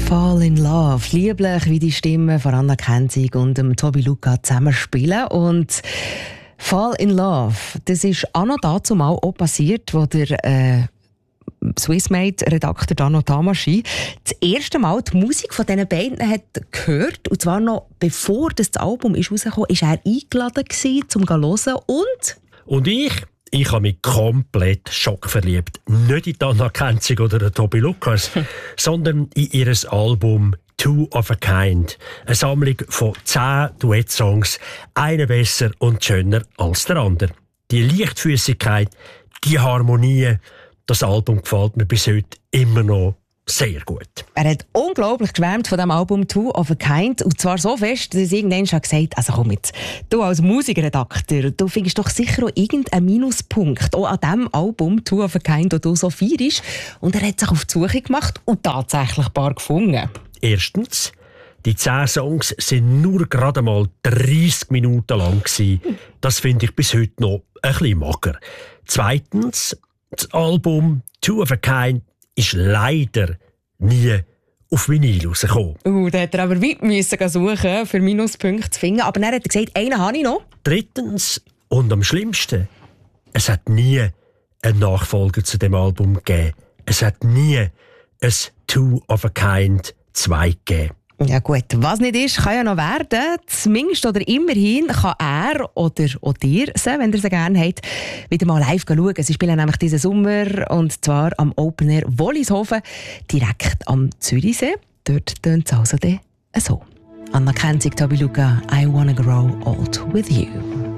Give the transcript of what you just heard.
Fall in Love. Lieblich, wie die Stimmen von Anna Kenzig und dem Tobi Luca zusammen spielen. Und Fall in Love, das ist auch noch dazu mal auch passiert, wo der Swissmade-Redakteur Dano Tamaschi das erste Mal die Musik von diesen beiden hat gehört. Und zwar noch bevor das Album rausgekommen ist, er eingeladen gewesen, um zu hören. Und ich habe mich komplett schockverliebt. Nicht in Anna Kenzig oder den Tobi Lukas, sondern in ihr Album «Two of a Kind». Eine Sammlung von 10 Duettsongs, einer besser und schöner als der andere. Die Leichtfüßigkeit, die Harmonie, das Album gefällt mir bis heute immer noch sehr gut. Er hat unglaublich geschwärmt von dem Album «Two of a Kind». Und zwar so fest, dass irgendwann schon gesagt hat, also komm jetzt, du als Musikredakteur, du findest doch sicher auch irgendeinen Minuspunkt, auch an diesem Album «Two of a Kind», das du so feierst. Und er hat sich auf die Suche gemacht und tatsächlich ein paar gefunden. Erstens, die 10 Songs sind nur gerade mal 30 Minuten lang gewesen. Das finde ich bis heute noch ein bisschen mager. Zweitens, das Album «Two of a Kind» ist leider nie auf Vinyl rausgekommen. Da hat er aber weit müssen suchen, für Minuspunkte zu finden. Aber dann hat er gesagt, einen habe ich noch. Drittens und am schlimmsten, es hat nie einen Nachfolger zu dem Album gegeben. Es hat nie ein «Two of a Kind» 2 gegeben. Ja gut, was nicht ist, kann ja noch werden. Zumindest oder immerhin kann er oder auch ihr, wenn ihr sie gerne habt, wieder mal live schauen. Sie spielen nämlich diesen Sommer, und zwar am Open Air Wollishofen, direkt am Zürichsee. Dort tönt es also so. Anna Kenzig, Tobi Luca, I Wanna Grow Old With You.